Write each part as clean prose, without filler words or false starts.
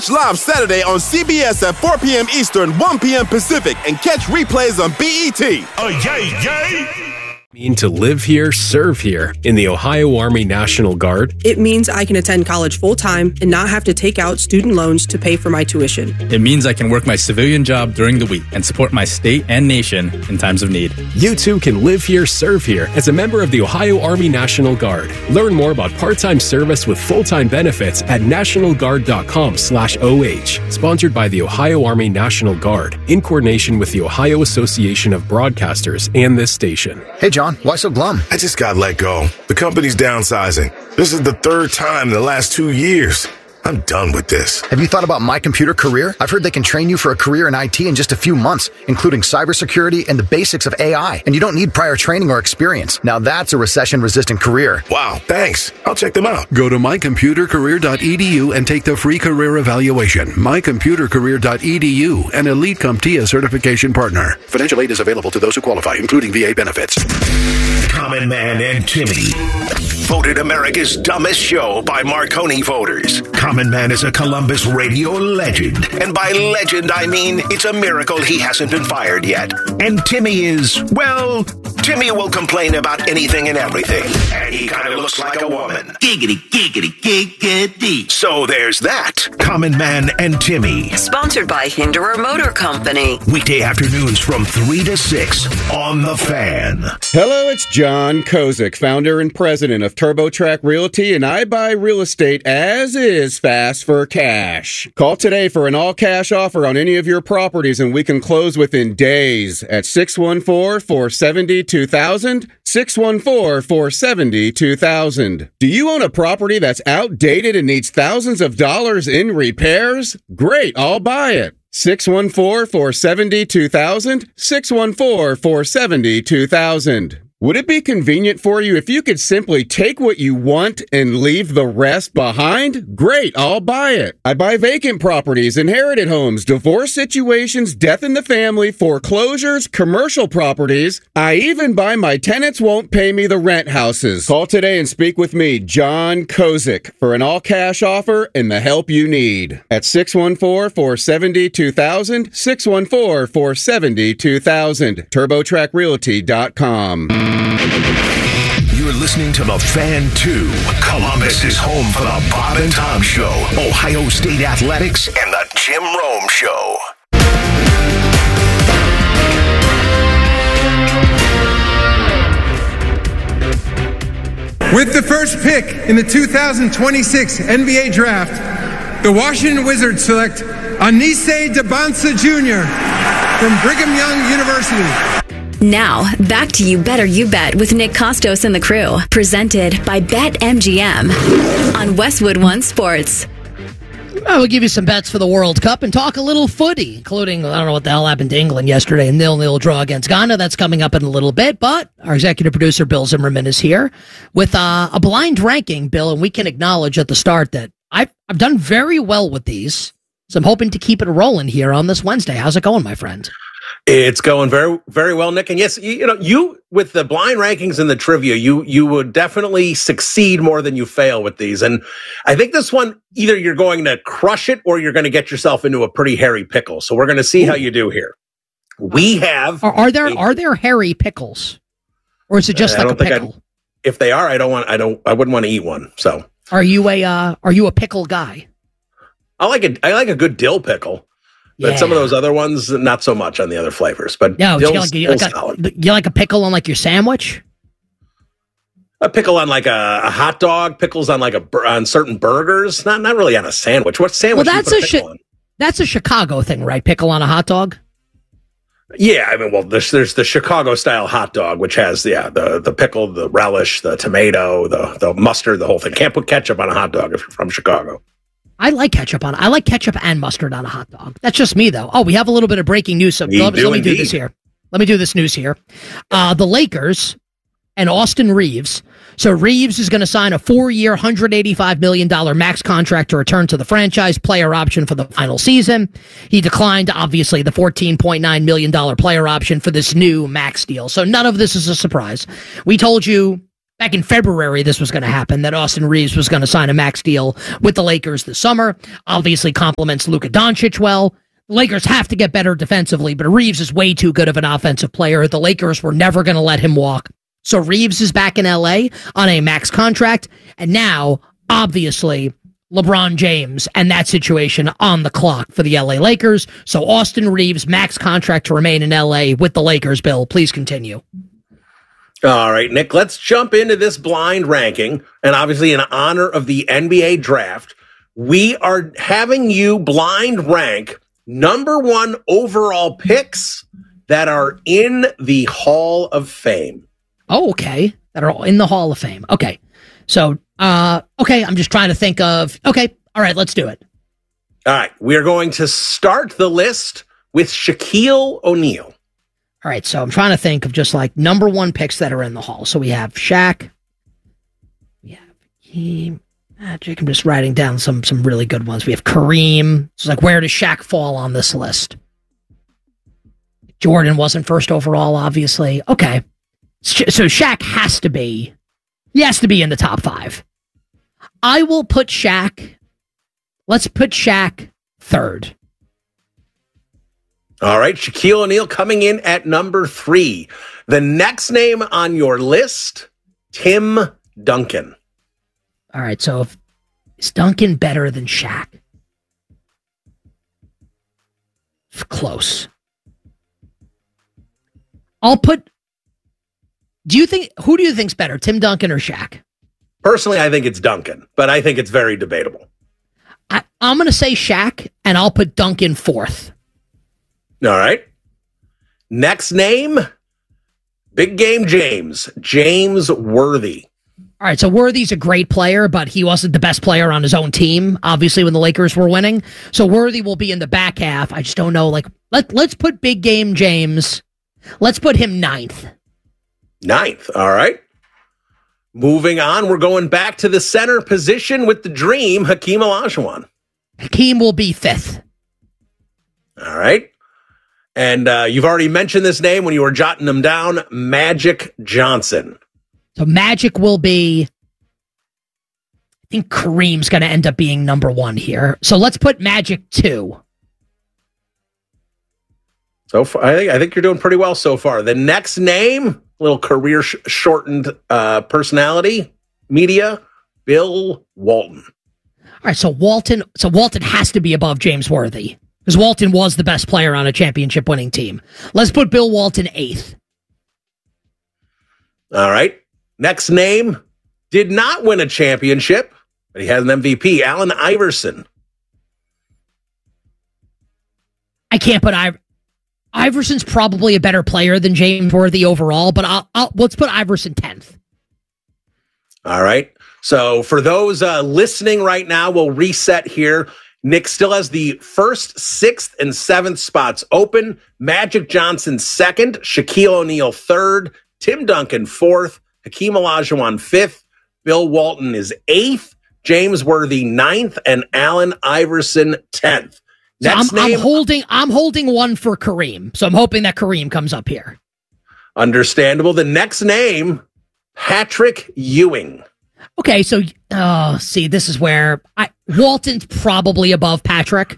Live Saturday on CBS at 4 p.m. Eastern, 1 p.m. Pacific, and catch replays on BET. Yay! Mean to live here, serve here in the Ohio Army National Guard? It means I can attend college full-time and not have to take out student loans to pay for my tuition. It means I can work my civilian job during the week and support my state and nation in times of need. You too can live here, serve here as a member of the Ohio Army National Guard. Learn more about part-time service with full-time benefits at nationalguard.com/OH. Sponsored by the Ohio Army National Guard in coordination with the Ohio Association of Broadcasters and this station. Hey, John, why so glum? I just got let go. The company's downsizing. This is the third time in the last 2 years. I'm done with this. Have you thought about My Computer Career? I've heard they can train you for a career in IT in just a few months, including cybersecurity and the basics of AI. And you don't need prior training or experience. Now that's a recession-resistant career. Wow, thanks. I'll check them out. Go to mycomputercareer.edu and take the free career evaluation. mycomputercareer.edu, an Elite CompTIA certification partner. Financial aid is available to those who qualify, including VA benefits. Common Man and Timmy. Voted America's dumbest show by Marconi voters. Common Man is a Columbus radio legend. And by legend, I mean it's a miracle he hasn't been fired yet. And Timmy is, well, Timmy will complain about anything and everything. And he kind of looks like a woman. Giggity, giggity, giggity. So there's that. Common Man and Timmy. Sponsored by Hinderer Motor Company. Weekday afternoons from 3 to 6 on The Fan. Hello, it's John Kozik, founder and president of TurboTrack Realty, and I buy real estate as is fast for cash. Call today for an all-cash offer on any of your properties, and we can close within days at 614-470-2000, 614-470-2000. Do you own a property that's outdated and needs thousands of dollars in repairs? Great, I'll buy it. 614-470-2000, 614-470-2000. Would it be convenient for you if you could simply take what you want and leave the rest behind? Great, I'll buy it. I buy vacant properties, inherited homes, divorce situations, death in the family, foreclosures, commercial properties. I even buy my tenants won't pay me the rent houses. Call today and speak with me, John Kozik, for an all-cash offer and the help you need. At 614-470-2000, 614-470-2000, TurboTrackRealty.com. You're listening to The Fan 2. Columbus is home for the Bob and Tom Show, Ohio State Athletics, and the Jim Rome Show. With the first pick in the 2026 NBA Draft, the Washington Wizards select Anise Debonsa Jr. from Brigham Young University. Now, back to You Better You Bet with Nick Costos and the crew. Presented by BetMGM on Westwood One Sports. We'll give you some bets for the World Cup and talk a little footy, including, I don't know what the hell happened to England yesterday, a 0-0 draw against Ghana. That's coming up in a little bit, but our executive producer, Bill Zimmerman, is here with a blind ranking, Bill, and we can acknowledge at the start that I've done very well with these, so I'm hoping to keep it rolling here on this Wednesday. How's it going, my friend? It's going very, very well, Nick. And yes, you with the blind rankings and the trivia, you would definitely succeed more than you fail with these. And I think this one, either you're going to crush it or you're going to get yourself into a pretty hairy pickle. So we're going to see how you do here. We have are there hairy pickles, or is it just like a pickle? If they are, I wouldn't want to eat one. So are you a pickle guy? I like a good dill pickle. But some of those other ones, not so much on the other flavors. But you like a pickle on like your sandwich? A pickle on like a hot dog. Pickles on on certain burgers. Not really on a sandwich. What sandwich? Well, do you put a pickle on? That's a Chicago thing, right? Pickle on a hot dog. Yeah, I mean, well, there's the Chicago style hot dog, which has the pickle, the relish, the tomato, the mustard, the whole thing. Can't put ketchup on a hot dog if you're from Chicago. I like ketchup and mustard on a hot dog. That's just me, though. Oh, we have a little bit of breaking news. So let me do this here. Let me do this news here. The Lakers and Austin Reeves. So Reeves is going to sign a 4-year, $185 million max contract to return to the franchise, player option for the final season. He declined, obviously, the $14.9 million player option for this new max deal. So none of this is a surprise. We told you back in February this was going to happen, that Austin Reeves was going to sign a max deal with the Lakers this summer. Obviously complements Luka Doncic well. The Lakers have to get better defensively, but Reeves is way too good of an offensive player. The Lakers were never going to let him walk. So Reeves is back in LA on a max contract, and now, obviously, LeBron James and that situation on the clock for the LA Lakers. So Austin Reeves, max contract to remain in LA with the Lakers. Bill, please continue. All right, Nick, let's jump into this blind ranking. And obviously, in honor of the NBA draft, we are having you blind rank number 1 overall picks that are in the Hall of Fame. Oh, okay. That are all in the Hall of Fame. Okay. So, okay, I'm just trying to think of, okay, all right, let's do it. All right, we are going to start the list with Shaquille O'Neal. All right, so I'm trying to think of just like number 1 picks that are in the Hall. So we have Shaq, we have Hakeem, Magic. I'm just writing down some really good ones. We have Kareem. It's like, where does Shaq fall on this list? Jordan wasn't first overall, obviously. Okay, so Shaq has to be in the top 5. I will put Shaq. Let's put Shaq 3rd. All right, Shaquille O'Neal coming in at number 3. The next name on your list, Tim Duncan. All right, so is Duncan better than Shaq? Close. I'll put. Who do you think's better, Tim Duncan or Shaq? Personally, I think it's Duncan, but I think it's very debatable. I'm going to say Shaq, and I'll put Duncan 4th. All right. Next name, Big Game James Worthy. All right, so Worthy's a great player, but he wasn't the best player on his own team, obviously, when the Lakers were winning. So Worthy will be in the back half. I just don't know. Like, let's put Big Game James. Let's put him 9th. 9th, all right. Moving on, we're going back to the center position with the dream, Hakeem Olajuwon. Hakeem will be 5th. All right. And you've already mentioned this name when you were jotting them down, Magic Johnson. So Magic will be, I think Kareem's going to end up being number 1 here. So let's put Magic 2. So far, I think you're doing pretty well so far. The next name, little career shortened personality, media, Bill Walton. All right, so Walton has to be above James Worthy because Walton was the best player on a championship winning team. Let's put Bill Walton 8th. All right. Next name, did not win a championship, but he has an MVP, Allen Iverson. I can't put Iverson's probably a better player than James Worthy overall, but let's put Iverson 10th. All right. So for those listening right now, we'll reset here. Nick still has the 1st, 6th, and 7th spots open. Magic Johnson 2nd, Shaquille O'Neal 3rd, Tim Duncan 4th, Hakeem Olajuwon 5th, Bill Walton is 8th, James Worthy 9th, and Allen Iverson 10th. So I'm holding 1 for Kareem. So I'm hoping that Kareem comes up here. Understandable. The next name, Patrick Ewing. Okay, so see, this is where Walton's probably above Patrick.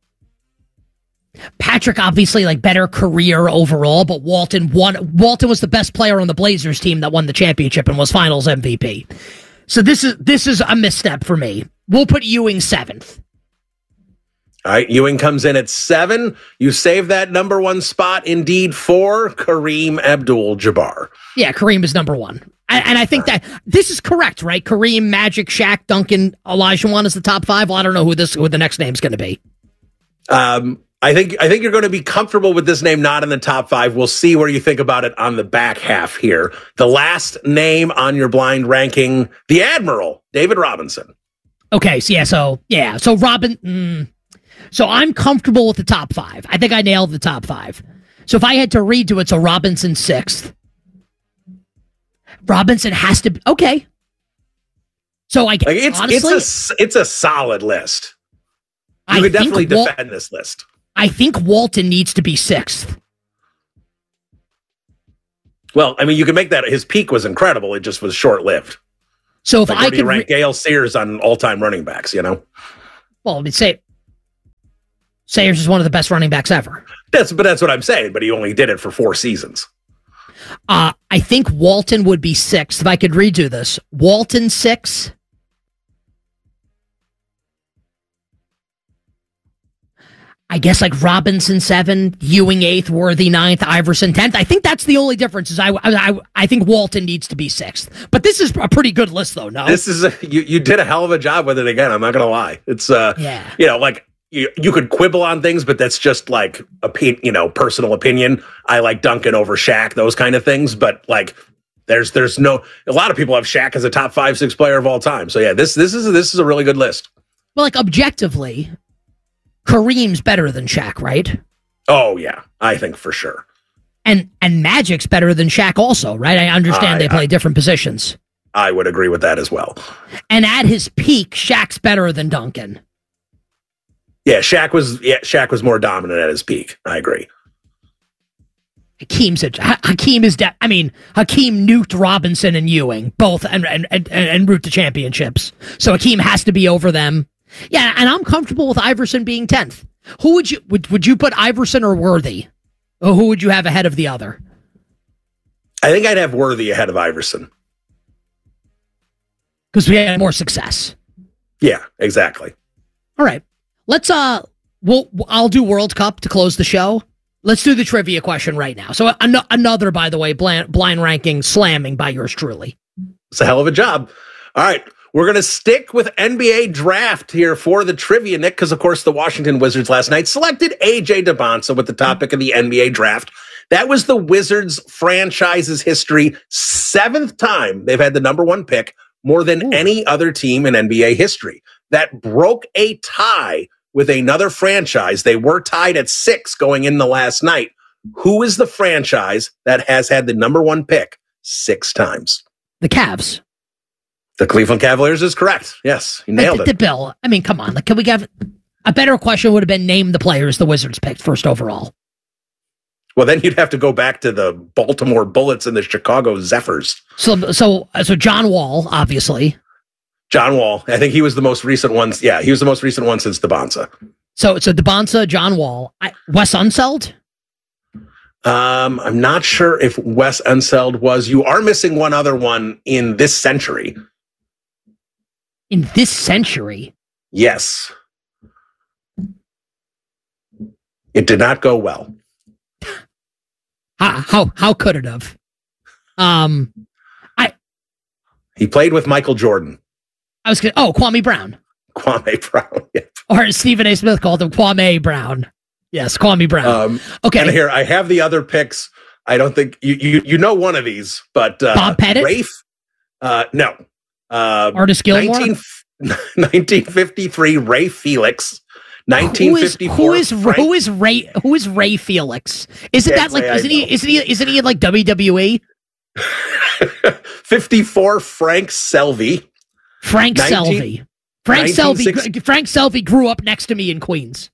Patrick obviously like better career overall, but Walton was the best player on the Blazers team that won the championship and was Finals MVP. So this is a misstep for me. We'll put Ewing 7th. All right, Ewing comes in at 7. You save that number 1 spot indeed for Kareem Abdul-Jabbar. Yeah, Kareem is number 1. And I think that this is correct, right? Kareem, Magic, Shaq, Duncan, Olajuwon is the top 5. Well, I don't know who the next name's going to be. I think you're going to be comfortable with this name not in the top 5. We'll see where you think about it on the back half here. The last name on your blind ranking, the Admiral, David Robinson. Okay, so Robin. So I'm comfortable with the top 5. I think I nailed the top 5. So if I had to redo it, so Robinson 6th. Robinson has to be okay. So it's a solid list. You could definitely defend this list. I think Walton needs to be 6th. Well, I mean, you can make that. His peak was incredible. It just was short-lived. So if I could rank Gale Sayers on all-time running backs, you know? Well, I mean, Sayers is one of the best running backs ever. That's what I'm saying, but he only did it for 4 seasons. I think Walton would be 6th. If I could redo this. Walton 6. I guess like Robinson 7, Ewing 8th, Worthy 9th, Iverson 10th. I think that's the only difference. Is I think Walton needs to be 6th. But this is a pretty good list, though. No, this is you did a hell of a job with it again. I'm not gonna lie. It's you know, like you could quibble on things, but that's just like personal opinion. I like Duncan over Shaq, those kind of things. But like, there's a lot of people have Shaq as a top 5-6 player of all time. So yeah, this is a really good list. Well, like objectively, Kareem's better than Shaq, right? Oh yeah, I think for sure. And Magic's better than Shaq also, right? I understand they play different positions. I would agree with that as well. And at his peak, Shaq's better than Duncan. Yeah, Shaq was more dominant at his peak. I agree. Hakeem nuked Robinson and Ewing both and route to championships. So Hakeem has to be over them. Yeah, and I'm comfortable with Iverson being 10th. Who would you put Iverson or Worthy? Or who would you have ahead of the other? I think I'd have Worthy ahead of Iverson. Because we had more success. Yeah, exactly. All right. Let's I'll do World Cup to close the show. Let's do the trivia question right now. So another, by the way, blind ranking slamming by yours truly. It's a hell of a job. All right. We're going to stick with NBA draft here for the trivia, Nick, because, of course, the Washington Wizards last night selected A.J. Debonsa with the topic of the NBA draft. That was the Wizards franchise's history. 7th time they've had the number 1 pick, more than any other team in NBA history. That broke a tie with another franchise. They were tied at 6 going in the last night. Who is the franchise that has had the number 1 pick 6 times? The Cavs. The Cleveland Cavaliers is correct. Yes, you nailed it. Bill, I mean, come on. Like, can we have a better question? Would have been name the players the Wizards picked first overall. Well, then you'd have to go back to the Baltimore Bullets and the Chicago Zephyrs. So John Wall, obviously. John Wall. I think he was the most recent one. Yeah, he was the most recent one since Debonsa. So Debonsa, John Wall, Wes Unseld. I'm not sure if Wes Unseld was. You are missing one other one in this century. In this century? Yes. It did not go well. How could it have? He played with Michael Jordan. Kwame Brown. Kwame Brown. Yeah. Or as Stephen A. Smith called him, Kwame Brown. Yes, Kwame Brown. Okay. And here I have the other picks. I don't think you know one of these, but Bob Pettit. Rafe. No. Artis Gilmore. 1953, Ray Felix. 1954. Who is Ray Felix? Isn't that like? Isn't he in like WWE? 54, Frank Selvey. Frank Selvey grew up next to me in Queens.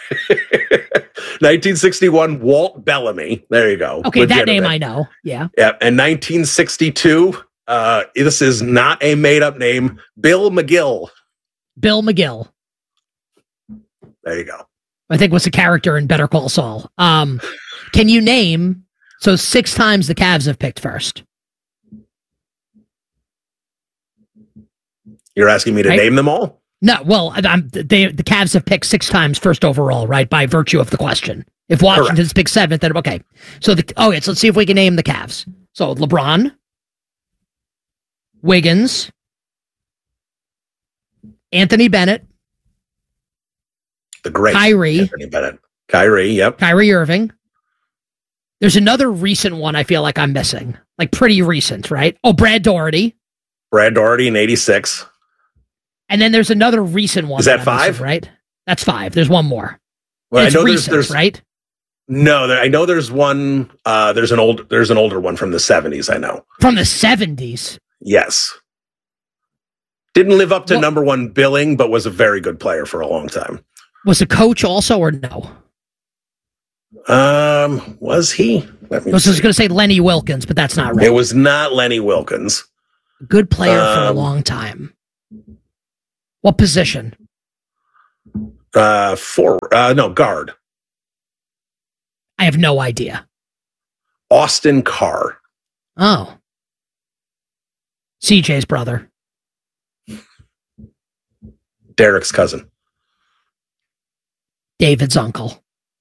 1961, Walt Bellamy. There you go. Okay, that name I know. Yeah. Yeah. And 1962, this is not a made-up name, Bill McGill. Bill McGill. There you go. I think was a character in Better Call Saul. Can you name, 6 times the Cavs have picked first? You're asking me to name them all? No, well, the Cavs have picked 6 times first overall, right? By virtue of the question. If Washington's picked 7th, then okay. So let's see if we can name the Cavs. So LeBron, Wiggins, Anthony Bennett, the great Kyrie, Anthony Bennett, Kyrie, yep, Kyrie Irving. There's another recent one I feel like I'm missing, like pretty recent, right? Oh, Brad Daugherty. Brad Daugherty in '86. And then there's another recent one. Is that 5? Missing, right? That's 5. There's one more. Well, I know recent, there's right. No, I know there's one. There's an older one from the 70s. I know from the 70s. Yes. Didn't live up to number 1 billing, but was a very good player for a long time. Was a coach also, or no? Was he? I was going to say Lenny Wilkins, but that's not right. It was not Lenny Wilkins. Good player for a long time. What position? Guard. I have no idea. Austin Carr. Oh. CJ's brother. Derek's cousin. David's uncle.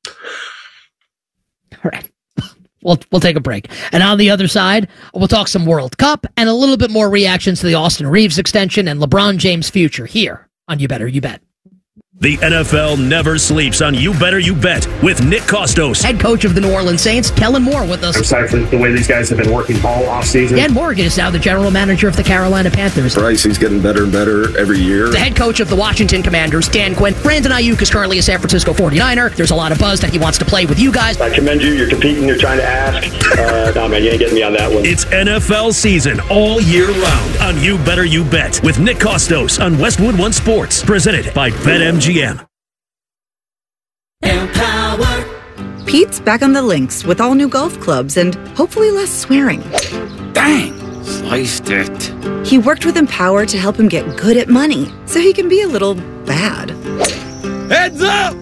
All right. We'll take a break. And on the other side, we'll talk some World Cup and a little bit more reactions to the Austin Reeves extension and LeBron James' future here on You Better You Bet. The NFL never sleeps on You Better You Bet with Nick Kostos. Head coach of the New Orleans Saints, Kellen Moore with us. I'm excited for the way these guys have been working all offseason. Dan Morgan is now the general manager of the Carolina Panthers. Bryce, he's getting better and better every year. The head coach of the Washington Commanders, Dan Quinn. Brandon Ayuk is currently a San Francisco 49er. There's a lot of buzz that he wants to play with you guys. I commend you. You're competing. You're trying to ask. No, man, you ain't getting me on that one. It's NFL season all year round on You Better You Bet with Nick Kostos on Westwood One Sports. Presented by BetMGM. Empower. Pete's back on the links with all new golf clubs and hopefully less swearing. Dang, sliced it. He worked with Empower to help him get good at money so he can be a little bad. Heads up!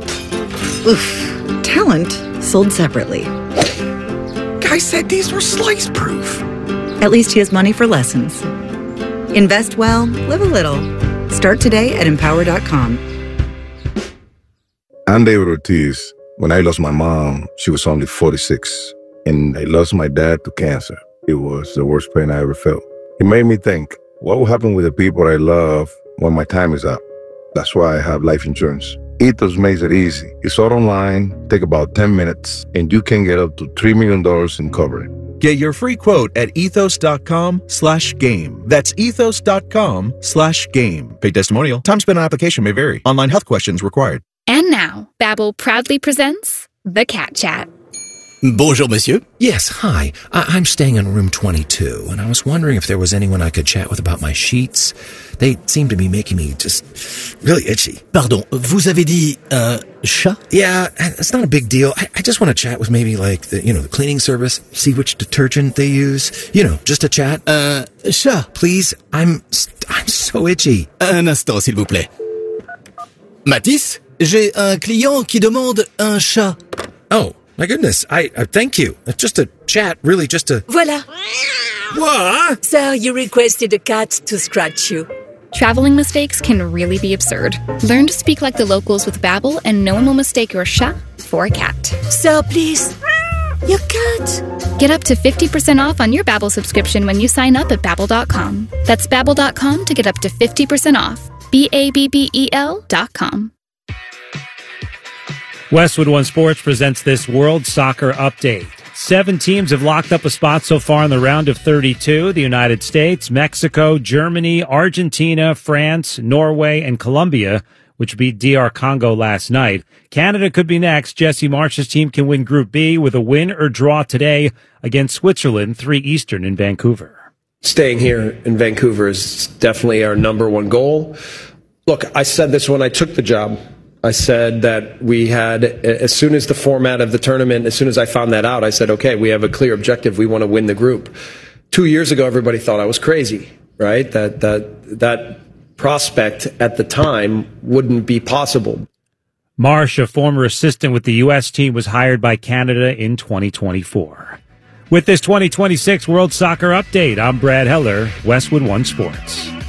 Oof. Talent sold separately. Guy said these were slice proof. At least he has money for lessons. Invest well, live a little. Start today at Empower.com. I'm David Ortiz. When I lost my mom, she was only 46, and I lost my dad to cancer. It was the worst pain I ever felt. It made me think, what will happen with the people I love when my time is up? That's why I have life insurance. Ethos makes it easy. It's all online, take about 10 minutes, and you can get up to $3 million in coverage. Get your free quote at ethos.com/game. That's ethos.com/game. Paid testimonial. Time spent on application may vary. Online health questions required. And now, Babbel proudly presents The Cat Chat. Bonjour, monsieur. Yes, hi. I'm staying in room 22, and I was wondering if there was anyone I could chat with about my sheets. They seem to be making me just really itchy. Pardon, vous avez dit chat? Yeah, it's not a big deal. I just want to chat with maybe like the cleaning service, see which detergent they use. Just a chat. Chat. Please, I'm so itchy. Un instant, s'il vous plaît. Matisse, j'ai un client qui demande un chat. Oh. My goodness, I thank you. Just a chat, really just a... Voilà. What? Sir, you requested a cat to scratch you. Traveling mistakes can really be absurd. Learn to speak like the locals with Babbel, and no one will mistake your chat for a cat. Sir, please. Your cat. Get up to 50% off on your Babbel subscription when you sign up at Babbel.com. That's Babbel.com to get up to 50% off. BABBEL.com. Westwood One Sports presents this World Soccer Update. 7 teams have locked up a spot so far in the round of 32. The United States, Mexico, Germany, Argentina, France, Norway, and Colombia, which beat DR Congo last night. Canada could be next. Jesse Marsh's team can win Group B with a win or draw today against Switzerland, 3 Eastern in Vancouver. Staying here in Vancouver is definitely our number one goal. Look, I said this when I took the job. I said that we had, as soon as the format of the tournament, as soon as I found that out, I said, okay, we have a clear objective. We want to win the group. 2 years ago, everybody thought I was crazy, right? That prospect at the time wouldn't be possible. Marsh, a former assistant with the U.S. team, was hired by Canada in 2024. With this 2026 World Soccer Update, I'm Brad Heller, Westwood One Sports.